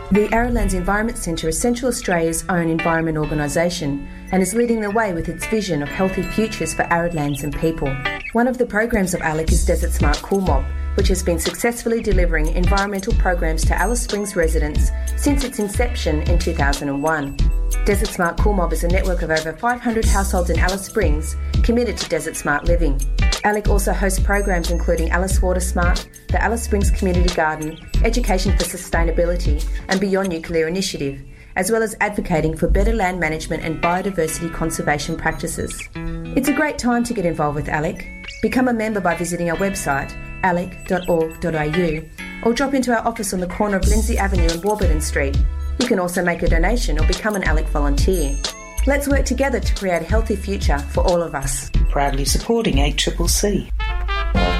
The Arrowlands Environment Centre is Central Australia's own environment organisation and is leading the way with its vision of healthy futures for Arrowlands and people. One of the programs of ALEC is Desert Smart Cool Mob, which has been successfully delivering environmental programs to Alice Springs residents since its inception in 2001. Desert Smart Cool Mob is a network of over 500 households in Alice Springs committed to Desert Smart living. ALEC also hosts programs including Alice Water Smart, the Alice Springs Community Garden, Education for Sustainability and Beyond Nuclear Initiative, as well as advocating for better land management and biodiversity conservation practices. It's a great time to get involved with ALEC. Become a member by visiting our website, alec.org.au, or drop into our office on the corner of Lindsay Avenue and Warburton Street. You can also make a donation or become an ALEC volunteer. Let's work together to create a healthy future for all of us. Proudly supporting ACCC.